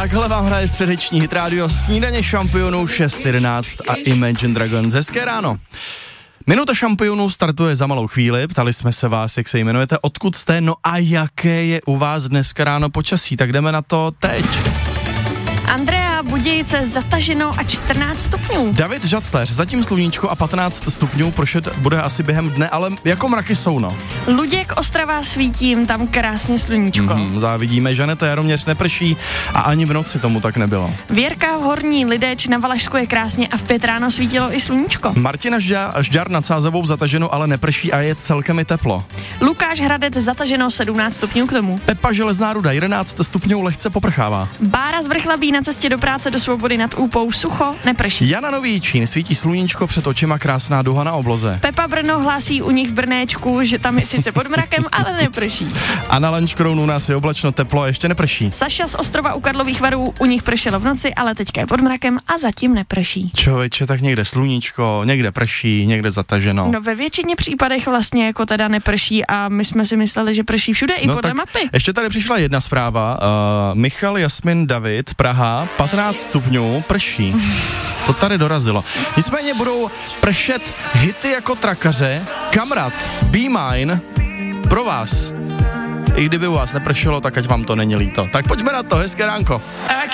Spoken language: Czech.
Takhle vám hraje středeční hit rádio Snídaně šampionů 6:11 a Imagine Dragons. Hezké ráno. Minuta šampionů startuje za malou chvíli, ptali jsme se vás, jak se jmenujete, odkud jste, no a jaké je u vás dneska ráno počasí, tak jdeme na to teď. Andrea, Budějice, zataženo a 14 stupňů. David Žacléř, zatím sluníčko a 15 stupňů, prošet bude asi během dne, ale jako mraky jsou, no. Luděk, Ostrava, Svítím, tam krásně sluníčko. Závidíme, Žaneta, Jaroměř neprší a ani v noci tomu tak nebylo. Věrka, v Horní Lideč, na Valašsku je krásně a v 5 ráno svítilo i sluníčko. Martina Žďar nad Sázavou zataženo, ale neprší a je celkem i teplo. Lukáš Hradec, zataženo 17 stupňů k tomu. Pepa Železná Ruda, 11 stupňů, lehce poprchává. Bára z Vrchlabí, na cestě do práce do Svobody nad Úpou, sucho, neprší. Jana Nový Čín, svítí sluníčko, před očima krásná duha na obloze. Pepa Brno hlásí u nich v Brnéčku, že tam je sice pod mrakem, ale neprší. A na Lanškrounu u nás je oblačno, teplo a ještě neprší. Saša z Ostrova u Karlových Varů, u nich pršelo v noci, ale teďka je pod mrakem a zatím neprší. Člověče, tak někde sluníčko, někde prší, někde zataženo. No ve většině případech vlastně jako teda neprší a my jsme si mysleli, že prší všude i podle mapy. Ještě tady přišla jedna zpráva. Michal Jasmin David, Praha, 15 stupňů, prší. To tady dorazilo. Nicméně budou pršet hity jako trakaře. Kamrat, Be Mine, pro vás. I kdyby u vás nepršelo, tak ať vám to není líto. Tak pojďme na to, hezké ránko.